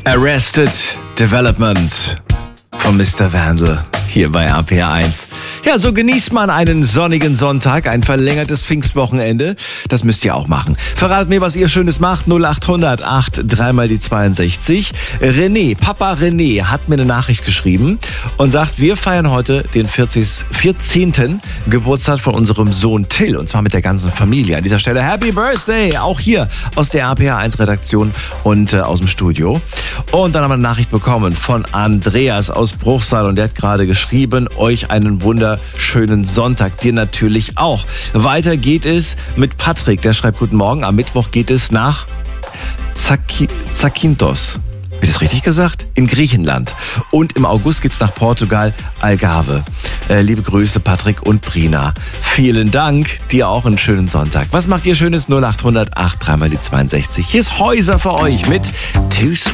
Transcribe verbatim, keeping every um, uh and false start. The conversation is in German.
Arrested Development von Mister Vandal hier bei R P R eins. Ja, so genießt man einen sonnigen Sonntag, ein verlängertes Pfingstwochenende. Das müsst ihr auch machen. Verratet mir, was ihr Schönes macht. null acht hundert acht dreimal die zweiundsechzig. René, Papa René hat mir eine Nachricht geschrieben und sagt, wir feiern heute den vierzehnten Geburtstag von unserem Sohn Till, und zwar mit der ganzen Familie. An dieser Stelle Happy Birthday, auch hier aus der R P R eins Redaktion und äh, aus dem Studio. Und dann haben wir eine Nachricht bekommen von Andreas aus Bruchsal, und der hat gerade geschrieben, euch einen wunderschönen Sonntag, dir natürlich auch. Weiter geht es mit Patrick, der schreibt, guten Morgen, am Mittwoch geht es nach Zaki- Zakynthos. Habe ich das richtig gesagt? In Griechenland. Und im August geht's nach Portugal, Algarve. Äh, liebe Grüße, Patrick und Brina. Vielen Dank, dir auch einen schönen Sonntag. Was macht ihr Schönes? null acht hundert acht dreimal die zweiundsechzig. Hier ist Häuser für euch mit Too Sweet.